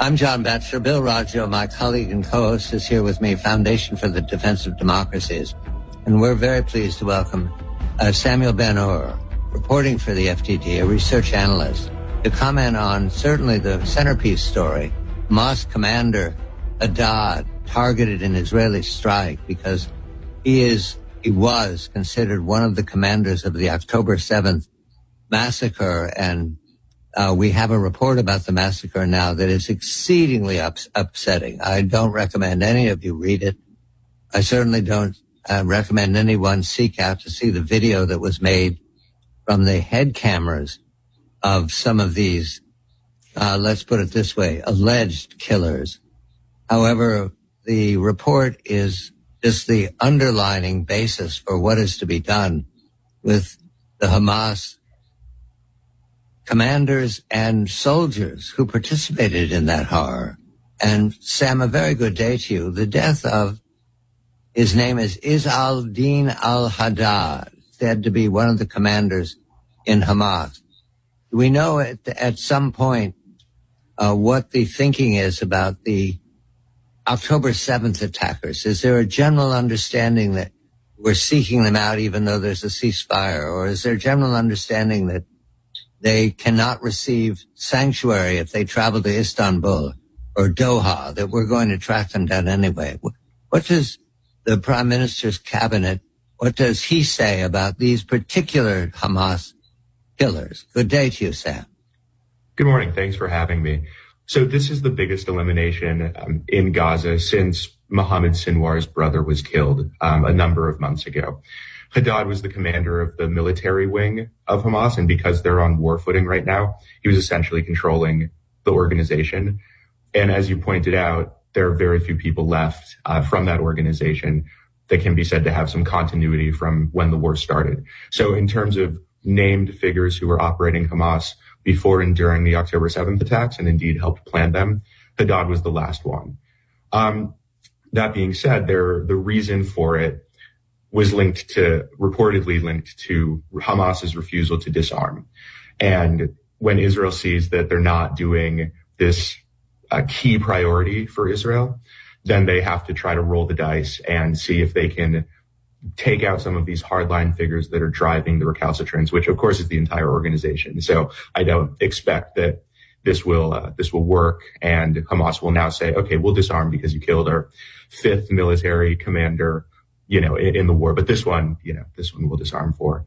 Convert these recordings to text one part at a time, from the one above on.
I'm John Batchelor. Bill Raggio, my colleague and co-host, is here with me, Foundation for the Defense of Democracies. And we're very pleased to welcome Samuel Ben-Or, reporting for the FDD, a research analyst, to comment on certainly the centerpiece story, Hamas commander Haddad targeted in Israeli strike, because he was considered one of the commanders of the October 7th massacre, and we have a report about the massacre now that is exceedingly upsetting. I don't recommend any of you read it. I certainly don't recommend anyone seek out to see the video that was made from the head cameras of some of these, let's put it this way, alleged killers. However, the report is just the underlining basis for what is to be done with the Hamas commanders and soldiers who participated in that horror. And Sam, a very good day to you. The death of, his name is Izz al-Din al-Haddad, said to be one of the commanders in Hamas. Do we know at some point what the thinking is about the October 7th attackers? Is there a general understanding that we're seeking them out even though there's a ceasefire? Or is there a general understanding that they cannot receive sanctuary if they travel to Istanbul or Doha, that we're going to track them down anyway? What does the Prime Minister's cabinet, what does he say about these particular Hamas killers? Good day to you, Sam. Good morning. Thanks for having me. So this is the biggest elimination in Gaza since Mohammed Sinwar's brother was killed a number of months ago. Haddad was the commander of the military wing of Hamas, and because they're on war footing right now, he was essentially controlling the organization. And as you pointed out, there are very few people left from that organization that can be said to have some continuity from when the war started. So in terms of named figures who were operating Hamas before and during the October 7th attacks, and indeed helped plan them, Haddad was the last one. That being said, the reason for it was reportedly linked to Hamas's refusal to disarm. And when Israel sees that they're not doing this key priority for Israel, then they have to try to roll the dice and see if they can take out some of these hardline figures that are driving the recalcitrance, which of course is the entire organization. So I don't expect that this will work, and Hamas will now say, okay, we'll disarm because you killed our fifth military commander, in the war, but this one we'll disarm for.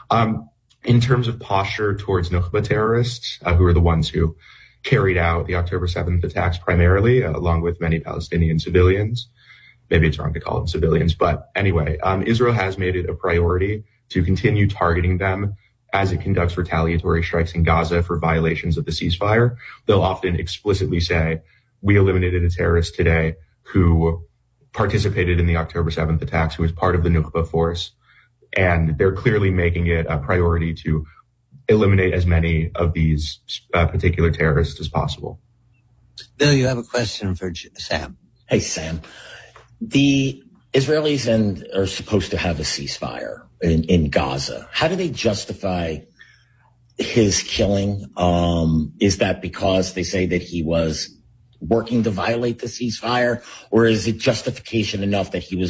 In terms of posture towards Nukhba terrorists, who are the ones who carried out the October 7th attacks primarily, along with many Palestinian civilians. Maybe it's wrong to call them civilians, but anyway, Israel has made it a priority to continue targeting them as it conducts retaliatory strikes in Gaza for violations of the ceasefire. They'll often explicitly say, we eliminated a terrorist today who participated in the October 7th attacks, who was part of the Nukhba force. And they're clearly making it a priority to eliminate as many of these particular terrorists as possible. Bill, you have a question for Sam. Hey, Sam. The Israelis are supposed to have a ceasefire in Gaza. How do they justify his killing? Is that because they say that he was working to violate the ceasefire, or is it justification enough that he was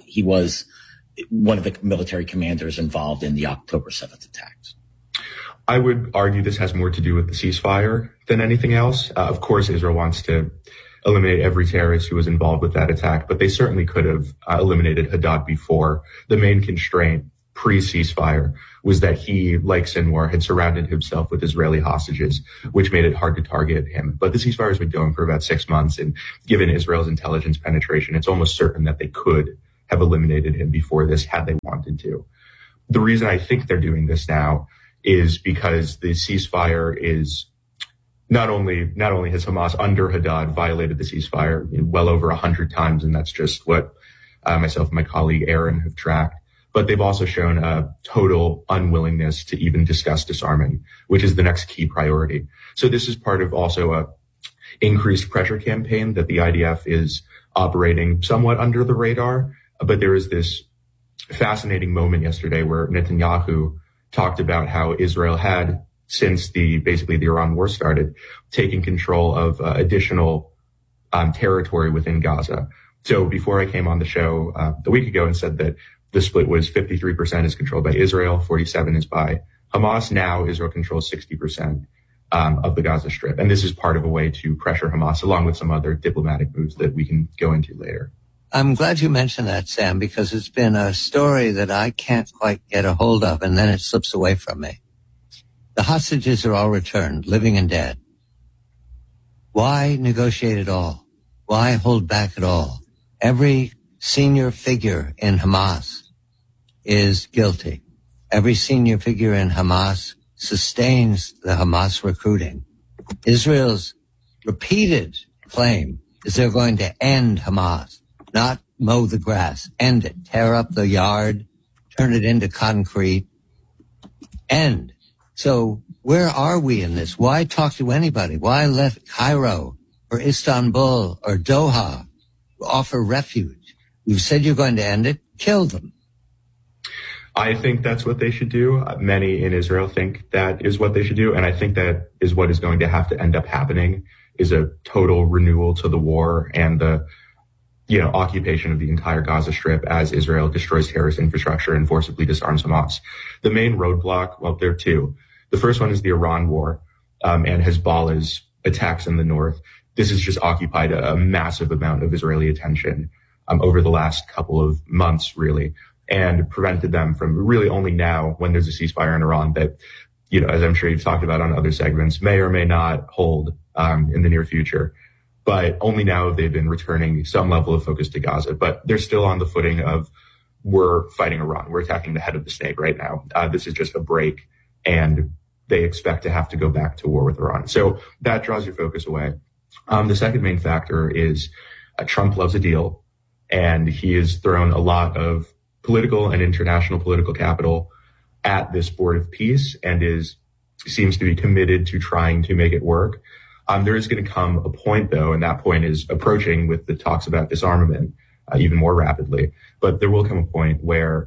one of the military commanders involved in the October 7th attacks? I would argue this has more to do with the ceasefire than anything else. Of course, Israel wants to eliminate every terrorist who was involved with that attack, but they certainly could have eliminated Haddad before. The main constraint pre-ceasefire was that he, like Sinwar, had surrounded himself with Israeli hostages, which made it hard to target him. But the ceasefire has been going for about 6 months, and given Israel's intelligence penetration, it's almost certain that they could have eliminated him before this had they wanted to. The reason I think they're doing this now is because the ceasefire is not only has Hamas under Haddad violated the ceasefire well over 100 times, and that's just what myself and my colleague Aaron have tracked, but they've also shown a total unwillingness to even discuss disarming, which is the next key priority. So this is part of also a increased pressure campaign that the IDF is operating somewhat under the radar. But there is this fascinating moment yesterday where Netanyahu talked about how Israel had since basically the Iran war started, taking control of additional territory within Gaza. So before I came on the show a week ago and said that the split was 53% is controlled by Israel, 47% is by Hamas. Now Israel controls 60% of the Gaza Strip. And this is part of a way to pressure Hamas, along with some other diplomatic moves that we can go into later. I'm glad you mentioned that, Sam, because it's been a story that I can't quite get a hold of, and then it slips away from me. The hostages are all returned, living and dead. Why negotiate at all? Why hold back at all? Every senior figure in Hamas is guilty. Every senior figure in Hamas sustains the Hamas recruiting. Israel's repeated claim is they're going to end Hamas, not mow the grass, end it, tear up the yard, turn it into concrete, end. So where are we in this? Why talk to anybody? Why let Cairo or Istanbul or Doha offer refuge? You've said you're going to end it. Kill them. I think that's what they should do. Many in Israel think that is what they should do. And I think that is what is going to have to end up happening, is a total renewal to the war and the occupation of the entire Gaza Strip as Israel destroys terrorist infrastructure and forcibly disarms Hamas. The main roadblock, well, there are two. The first one is the Iran war and Hezbollah's attacks in the north. This has just occupied a massive amount of Israeli attention over the last couple of months, really, and prevented them from really only now, when there's a ceasefire in Iran that, as I'm sure you've talked about on other segments, may or may not hold in the near future. But only now have they been returning some level of focus to Gaza. But they're still on the footing of, we're fighting Iran. We're attacking the head of the snake right now. This is just a break, and they expect to have to go back to war with Iran. So that draws your focus away. The second main factor is Trump loves a deal, and he has thrown a lot of political and international political capital at this board of peace and seems to be committed to trying to make it work. There is going to come a point, though, and that point is approaching with the talks about disarmament even more rapidly. But there will come a point where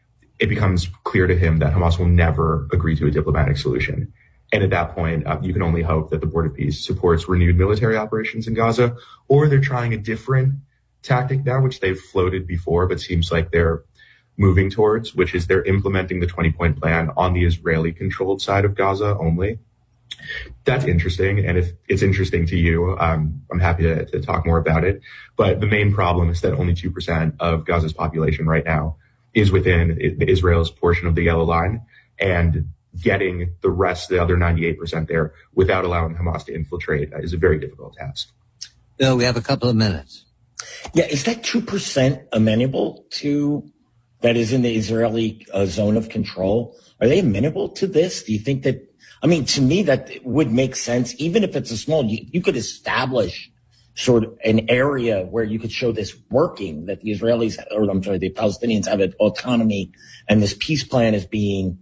it becomes clear to him that Hamas will never agree to a diplomatic solution. And at that point, you can only hope that the Board of Peace supports renewed military operations in Gaza, or they're trying a different tactic now, which they've floated before, but seems like they're moving towards, which is they're implementing the 20-point plan on the Israeli-controlled side of Gaza only. That's interesting, and if it's interesting to you, I'm happy to talk more about it. But the main problem is that only 2% of Gaza's population right now is within Israel's portion of the Yellow Line, and getting the rest, the other 98% there, without allowing Hamas to infiltrate is a very difficult task. Bill, we have a couple of minutes. Yeah, is that 2% amenable to, that is in the Israeli zone of control? Are they amenable to this? Do you think that, to me, that would make sense, even if it's a small, you could establish sort of an area where you could show this working, that the the Palestinians have an autonomy and this peace plan is being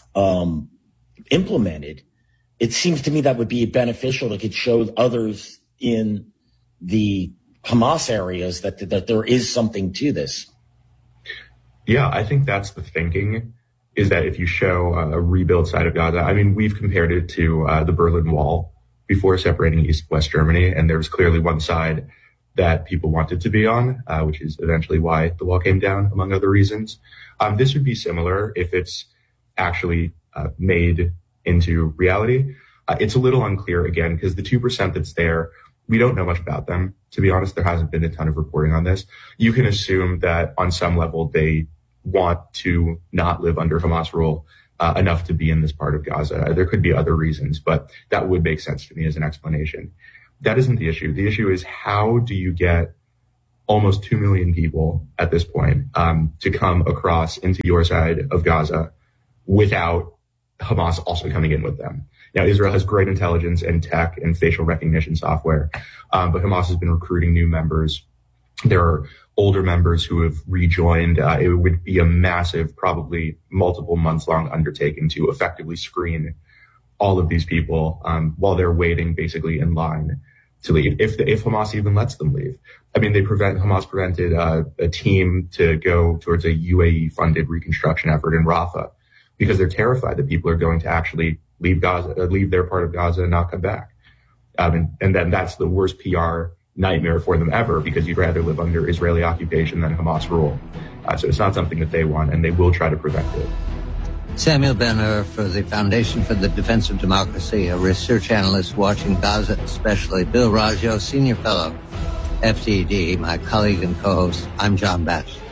implemented. It seems to me that would be beneficial. It could show others in the Hamas areas that there is something to this. Yeah, I think that's the thinking, is that if you show a rebuilt side of Gaza, we've compared it to the Berlin Wall before separating East and West Germany, and there was clearly one side that people wanted to be on, which is eventually why the wall came down, among other reasons. This would be similar if it's actually made into reality. It's a little unclear, again, because the 2% that's there, we don't know much about them. To be honest, there hasn't been a ton of reporting on this. You can assume that on some level they want to not live under Hamas rule enough to be in this part of Gaza. There could be other reasons, but that would make sense to me as an explanation. That isn't the issue. The issue is, how do you get almost 2 million people at this point to come across into your side of Gaza without Hamas also coming in with them? Now, Israel has great intelligence and tech and facial recognition software, but Hamas has been recruiting new members. There are older members who have rejoined. It would be a massive, probably multiple months long undertaking to effectively screen all of these people while they're waiting basically in line to leave, if Hamas even lets them leave. Hamas prevented a team to go towards a UAE funded reconstruction effort in Rafah because they're terrified that people are going to actually leave Gaza, leave their part of Gaza and not come back. And then that's the worst PR nightmare for them ever, because you'd rather live under Israeli occupation than Hamas rule. So it's not something that they want, and they will try to prevent it. Samuel Ben-Hur for the Foundation for the Defense of Democracy, a research analyst watching Gaza especially. Bill Raggio, Senior Fellow, FDD, my colleague and co-host. I'm John Batchelor.